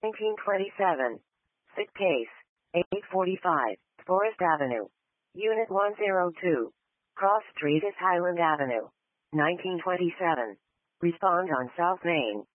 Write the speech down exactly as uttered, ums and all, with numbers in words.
nineteen twenty-seven. Sick case. eight forty-five. Forest Avenue. Unit one oh two. Cross Street is Highland Avenue. nineteen twenty-seven. Respond on South Main.